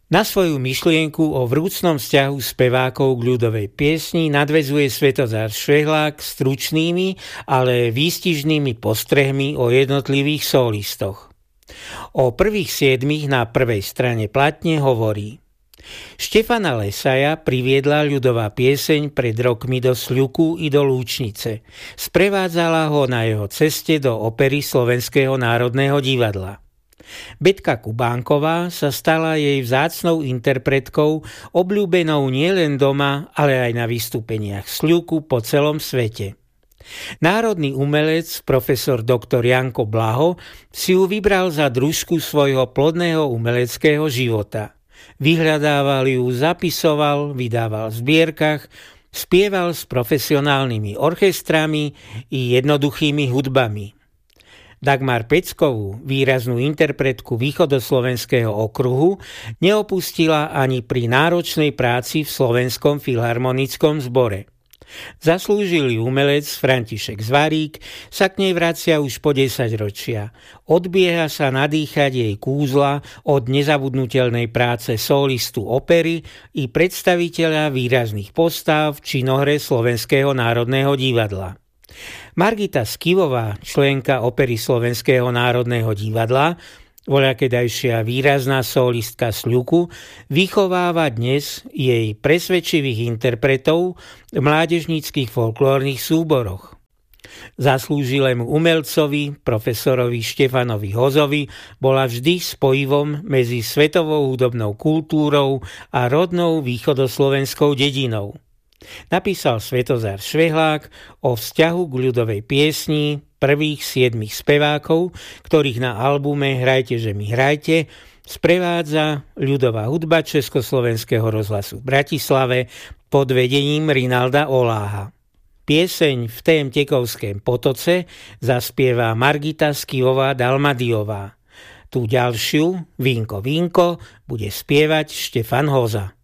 Na svoju myšlienku o vrúcnom vzťahu spevákov k ľudovej piesni nadväzuje Svetozár Švehlák stručnými, ale výstižnými postrehmi o jednotlivých solistoch. O prvých 7 na prvej strane platne hovorí: Štefana Lesaja priviedla ľudová pieseň pred rokmi do Sľuku i do Lúčnice. Sprevádzala ho na jeho ceste do opery Slovenského národného divadla. Betka Kubánková sa stala jej vzácnou interpretkou, obľúbenou nielen doma, ale aj na vystúpeniach Sľuku po celom svete. Národný umelec, profesor dr. Janko Blaho, si ju vybral za družku svojho plodného umeleckého života. Vyhľadával ju, zapisoval, vydával v zbierkach, spieval s profesionálnymi orchestrami i jednoduchými hudbami. Dagmar Peckovú, výraznú interpretku východoslovenského okruhu, neopustila ani pri náročnej práci v Slovenskom filharmonickom zbore. Zaslúžilý umelec František Zvarík sa k nej vracia už po 10 ročia. Odbieha sa nadýchať jej kúzla od nezabudnutelnej práce solistu opery i predstaviteľa výrazných postáv v činohre Slovenského národného divadla. Margita Skivová, členka opery Slovenského národného divadla, voľakedajšia výrazná solistka Sľuku, vychováva dnes jej presvedčivých interpretov v mládežníckych folklórnych súboroch. Zaslúžilému umelcovi, profesorovi Štefanovi Hozovi, bola vždy spojivom medzi svetovou hudobnou kultúrou a rodnou východoslovenskou dedinou. Napísal Svetozár Švehlák o vzťahu k ľudovej piesni prvých 7 spevákov, ktorých na albume Hrajte, že mi hrajte sprevádza ľudová hudba Československého rozhlasu v Bratislave pod vedením Rinalda Oláha. Pieseň V tém tekovském potoce zaspieva Margita Skivová Dalmadiová. Tú ďalšiu, Vínko, Vínko, bude spievať Štefan Hoza.